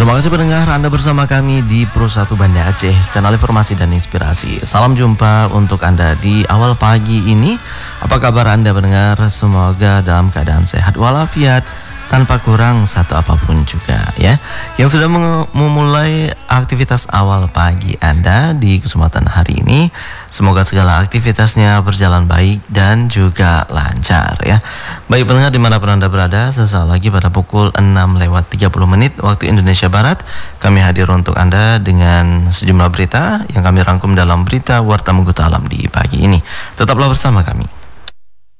Terima kasih pendengar, Anda bersama kami di Pro 1 Banda Aceh, kanal informasi dan inspirasi. Salam jumpa untuk Anda di awal pagi ini. Apa kabar Anda pendengar? Semoga dalam keadaan sehat walafiat, tanpa kurang satu apapun juga ya. Yang sudah memulai aktivitas awal pagi Anda di kesempatan hari ini, semoga segala aktivitasnya berjalan baik dan juga lancar ya. Baik pendengar dimanapun Anda berada, sesaat lagi pada pukul 6:30 waktu Indonesia Barat, kami hadir untuk Anda dengan sejumlah berita yang kami rangkum dalam berita Warta Mengkuta Alam di pagi ini. Tetaplah bersama kami.